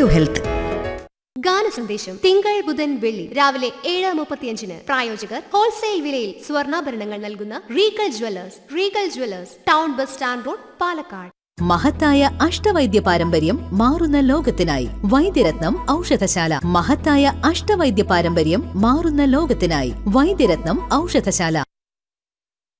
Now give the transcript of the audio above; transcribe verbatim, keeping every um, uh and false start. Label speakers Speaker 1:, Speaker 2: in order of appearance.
Speaker 1: Radio health.
Speaker 2: ഗാനസന്ദേശം തിങ്കൾ ബുധൻ വെള്ളി രാവിലെ ഏഴ് മുപ്പത്തിയഞ്ചിന്. പ്രായോജകർ ഹോൾസെയിൽ വിലയിൽ സ്വർണ്ണാഭരണങ്ങൾ നൽകുന്ന Regal Jewellers. Regal Jewellers, town bus stand road, Palakkad.
Speaker 1: മഹത്തായ അഷ്ടവൈദ്യ പാരമ്പര്യം മാറുന്ന ലോകത്തിനായി വൈദ്യരത്നം ഔഷധശാല. മഹത്തായ അഷ്ടവൈദ്യ പാരമ്പര്യം മാറുന്ന ലോകത്തിനായി വൈദ്യരത്നം ഔഷധശാല.